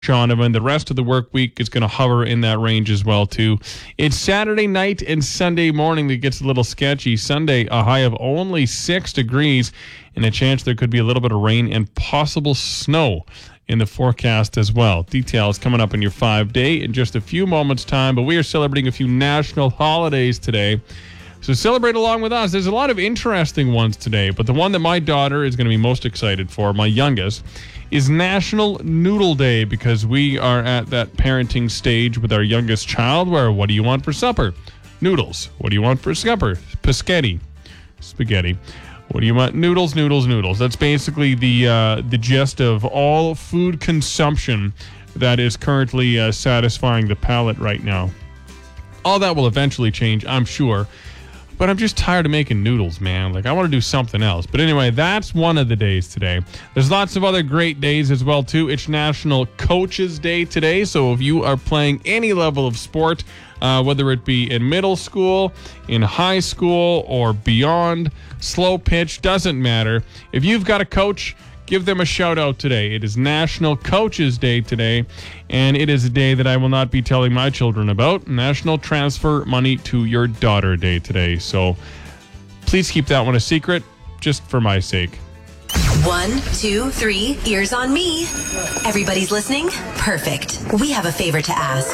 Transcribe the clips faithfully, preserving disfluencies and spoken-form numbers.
Donovan. The rest of the work week is going to hover in that range as well, too. It's Saturday night and Sunday morning that gets a little sketchy. Sunday, a high of only six degrees and a chance there could be a little bit of rain and possible snow in the forecast as well. Details coming up in your five-day in just a few moments' time, but we are celebrating a few national holidays today. So celebrate along with us. There's a lot of interesting ones today, but the one that my daughter is going to be most excited for, my youngest, is National Noodle Day, because we are at that parenting stage with our youngest child where what do you want for supper? Noodles. What do you want for supper? Pescetti. Spaghetti. What do you want? Noodles, noodles, noodles. That's basically the uh, the gist of all food consumption that is currently uh, satisfying the palate right now. All that will eventually change, I'm sure. But I'm just tired of making noodles, man. Like, I want to do something else. But anyway, that's one of the days today. There's lots of other great days as well, too. It's National Coaches Day today. So if you are playing any level of sport, uh, whether it be in middle school, in high school, or beyond, slow pitch, doesn't matter. If you've got a coach, give them a shout out today. It is National Coaches Day today, and it is a day that I will not be telling my children about. National Transfer Money to Your Daughter Day today. So please keep that one a secret, just for my sake. One, two, three, ears on me. Everybody's listening? Perfect. We have a favor to ask.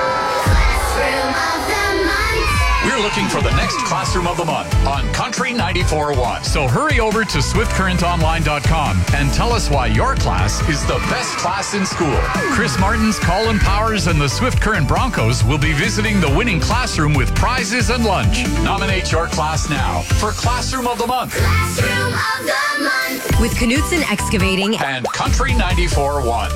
Classroom of the Month. We're looking for the next Classroom of the Month on Country ninety-four point one. So hurry over to swift current online dot com and tell us why your class is the best class in school. Chris Martins, Colin Powers, and the Swift Current Broncos will be visiting the winning classroom with prizes and lunch. Nominate your class now for Classroom of the Month. Classroom of the Month. With Knutson Excavating And Country ninety-four point one.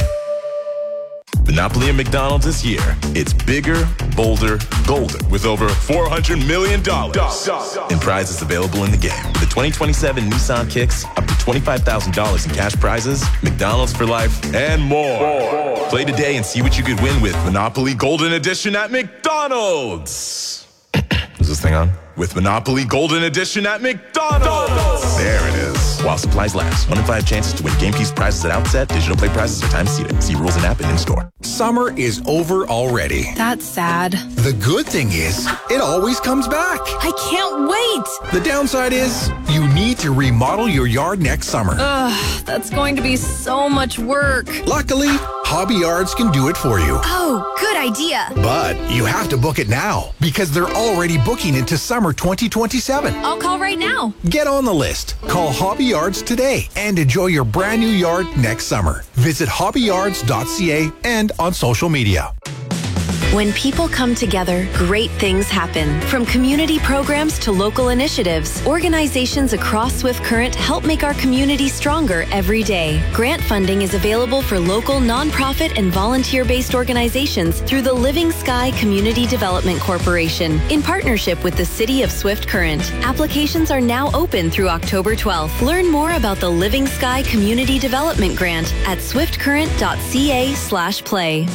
Monopoly at McDonald's this year. It's bigger, bolder, golden, with over four hundred million dollars in prizes available in the game. With the twenty twenty-seven Nissan Kicks, up to twenty-five thousand dollars in cash prizes, McDonald's for life, and more. more. Play today and see what you could win with Monopoly Golden Edition at McDonald's. Is this thing on? With Monopoly Golden Edition at McDonald's. There it is. While supplies last. One in five chances to win game piece prizes at outset. Digital play prizes are time seated. See rules and app and in store. Summer is over already. That's sad. The good thing is, it always comes back. I can't wait. The downside is, you need to remodel your yard next summer. Ugh, that's going to be so much work. Luckily, Hobby Yards can do it for you. Oh, good idea. But you have to book it now, because they're already booking into summer twenty twenty-seven. I'll call right now. Get on the list. Call Hobby Yards today and enjoy your brand new yard next summer. Visit hobby yards dot c a and on social media. When people come together, great things happen. From community programs to local initiatives, organizations across Swift Current help make our community stronger every day. Grant funding is available for local nonprofit and volunteer-based organizations through the Living Sky Community Development Corporation in partnership with the City of Swift Current. Applications are now open through October twelfth. Learn more about the Living Sky Community Development Grant at swift current dot c a slash play.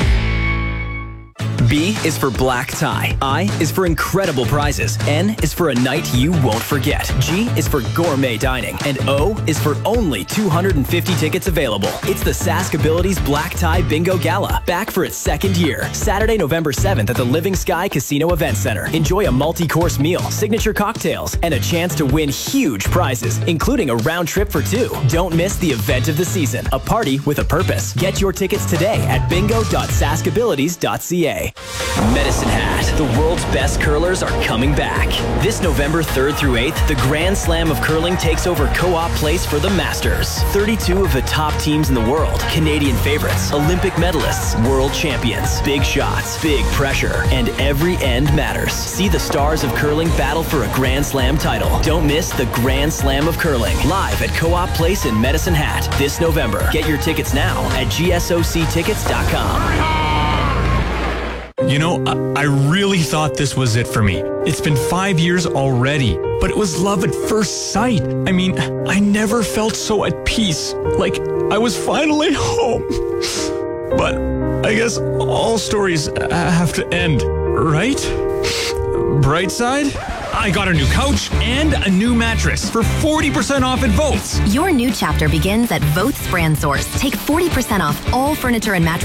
B is for black tie. I is for incredible prizes. N is for a night you won't forget. G is for gourmet dining. And O is for only two hundred fifty tickets available. It's the Sask Abilities Black Tie Bingo Gala, back for its second year. Saturday, November seventh at the Living Sky Casino Event Center. Enjoy a multi-course meal, signature cocktails, and a chance to win huge prizes, including a round trip for two. Don't miss the event of the season, a party with a purpose. Get your tickets today at bingo dot sask abilities dot c a. Medicine Hat. The world's best curlers are coming back. This November third through eighth, the Grand Slam of Curling takes over Co-op Place for the Masters. thirty-two of the top teams in the world, Canadian favorites, Olympic medalists, world champions, big shots, big pressure, and every end matters. See the stars of curling battle for a Grand Slam title. Don't miss the Grand Slam of Curling, live at Co-op Place in Medicine Hat this November. Get your tickets now at g s o c tickets dot com. You know, I, I really thought this was it for me. It's been five years already, but it was love at first sight. I mean, I never felt so at peace, like I was finally home. But I guess all stories have to end, right? Bright side? I got a new couch and a new mattress for forty percent off at Votes. Your new chapter begins at Votes Brand Source. Take forty percent off all furniture and mattress